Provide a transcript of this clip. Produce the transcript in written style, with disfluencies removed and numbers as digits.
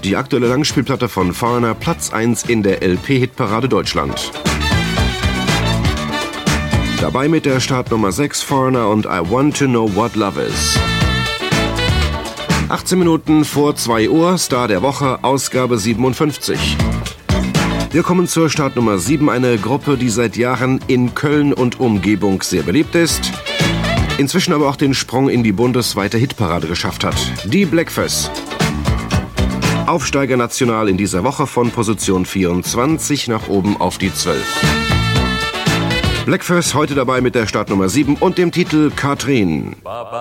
die aktuelle Langspielplatte von Foreigner, Platz 1 in der LP-Hitparade Deutschland. Dabei mit der Startnummer 6 Foreigner und I Want to Know What Love Is. 18 Minuten vor 2 Uhr, Star der Woche, Ausgabe 57. Wir kommen zur Startnummer 7, eine Gruppe, die seit Jahren in Köln und Umgebung sehr beliebt ist, inzwischen aber auch den Sprung in die bundesweite Hitparade geschafft hat. Die Bläckföss. Aufsteiger national in dieser Woche von Position 24 nach oben auf die 12. Bläckföss heute dabei mit der Startnummer 7 und dem Titel Katrin.